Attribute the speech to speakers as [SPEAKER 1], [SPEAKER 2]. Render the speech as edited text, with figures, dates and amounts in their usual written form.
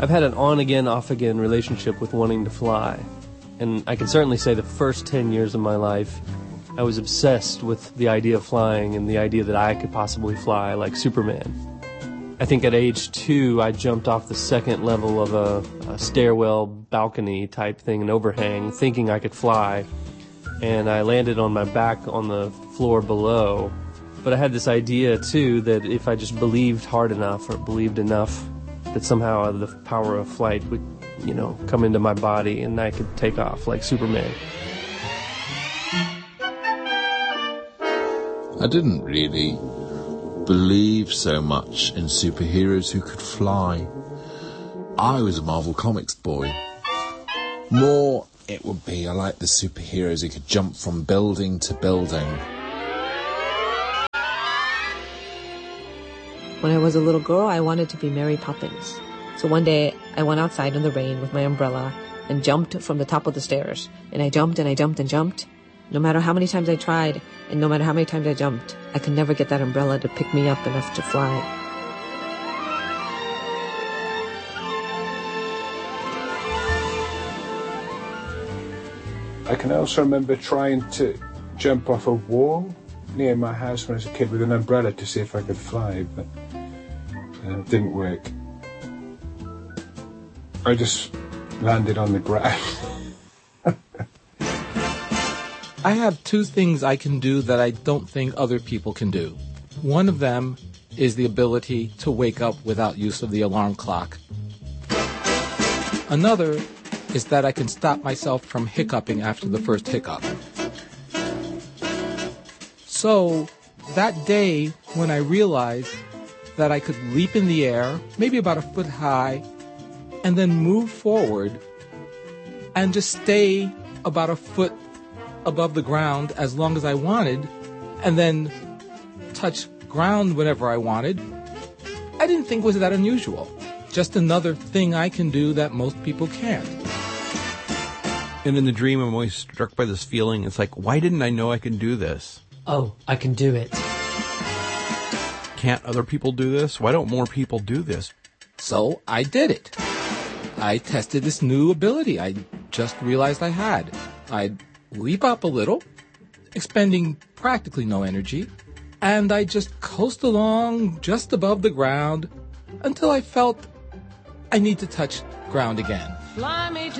[SPEAKER 1] I've had an on-again, off-again relationship with wanting to fly. And I can certainly say the first 10 years of my life, I was obsessed with the idea of flying and the idea that I could possibly fly like Superman. I think at age 2, I jumped off the second level of a stairwell balcony type thing, an overhang, thinking I could fly. And I landed on my back on the floor below. But I had this idea, too, that if I just believed hard enough or believed enough, that somehow the power of flight would, come into my body and I could take off like Superman.
[SPEAKER 2] I didn't really believe so much in superheroes who could fly. I was a Marvel Comics boy. More, it would be, I like the superheroes who could jump from building to building.
[SPEAKER 3] When I was a little girl, I wanted to be Mary Poppins. So one day, I went outside in the rain with my umbrella and jumped from the top of the stairs. And I jumped and I jumped and jumped. No matter how many times I tried, and no matter how many times I jumped, I could never get that umbrella to pick me up enough to fly.
[SPEAKER 4] I can also remember trying to jump off a wall near my house when I was a kid with an umbrella to see if I could fly, but it didn't work. I just landed on the ground.
[SPEAKER 5] I have two things I can do that I don't think other people can do. One of them is the ability to wake up without use of the alarm clock. Another is that I can stop myself from hiccuping after the first hiccup. So, that day when I realized that I could leap in the air, maybe about a foot high, and then move forward and just stay about a foot above the ground as long as I wanted, and then touch ground whenever I wanted, I didn't think was that unusual. Just another thing I can do that most people can't.
[SPEAKER 6] And in the dream, I'm always struck by this feeling. It's like, why didn't I know I could do this?
[SPEAKER 7] Oh, I can do it.
[SPEAKER 6] Can't other people do this? Why don't more people do this?
[SPEAKER 5] So I did it. I tested this new ability I just realized I had. I'd leap up a little, expending practically no energy, and I just coast along just above the ground until I felt I need to touch ground again.
[SPEAKER 8] Fly me to